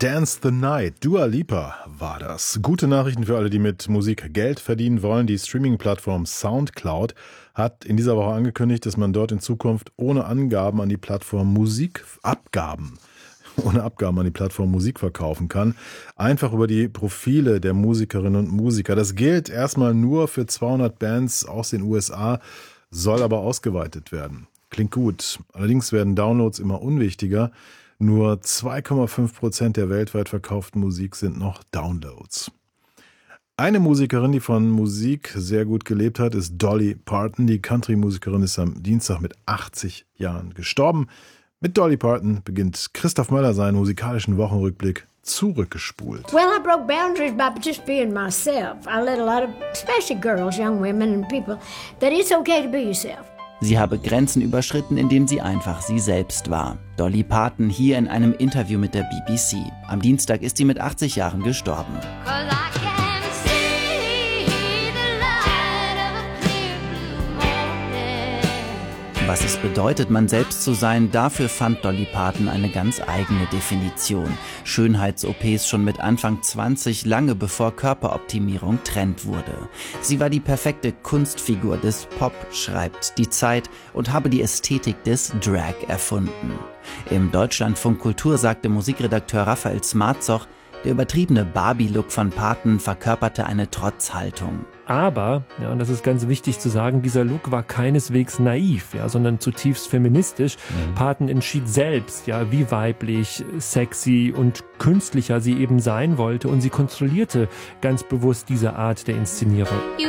Dance the Night, Dua Lipa war das. Gute Nachrichten für alle, die mit Musik Geld verdienen wollen. Die Streaming-Plattform Soundcloud hat in dieser Woche angekündigt, dass man dort in Zukunft ohne Abgaben an die Plattform Musik verkaufen kann. Einfach über die Profile der Musikerinnen und Musiker. Das gilt erstmal nur für 200 Bands aus den USA, soll aber ausgeweitet werden. Klingt gut. Allerdings werden Downloads immer unwichtiger. Nur 2,5% der weltweit verkauften Musik sind noch Downloads. Eine Musikerin, die von Musik sehr gut gelebt hat, ist Dolly Parton. Die Country-Musikerin ist am Dienstag mit 80 Jahren gestorben. Mit Dolly Parton beginnt Christoph Möller seinen musikalischen Wochenrückblick zurückgespult. Well, I broke boundaries by just being myself. I let a lot of, especially girls, young women and people, that it's okay to be yourself. Sie habe Grenzen überschritten, indem sie einfach sie selbst war. Dolly Parton hier in einem Interview mit der BBC. Am Dienstag ist sie mit 80 Jahren gestorben. Was es bedeutet, man selbst zu sein, dafür fand Dolly Parton eine ganz eigene Definition. Schönheits-OPs schon mit Anfang 20, lange bevor Körperoptimierung Trend wurde. Sie war die perfekte Kunstfigur des Pop, schreibt die Zeit, und habe die Ästhetik des Drag erfunden. Im Deutschlandfunk Kultur sagte Musikredakteur Raphael Smarzoch, der übertriebene Barbie-Look von Parton verkörperte eine Trotzhaltung. Aber, und das ist ganz wichtig zu sagen, dieser Look war keineswegs naiv, sondern zutiefst feministisch. Parton entschied selbst, wie weiblich, sexy und künstlicher sie eben sein wollte, und sie kontrollierte ganz bewusst diese Art der Inszenierung.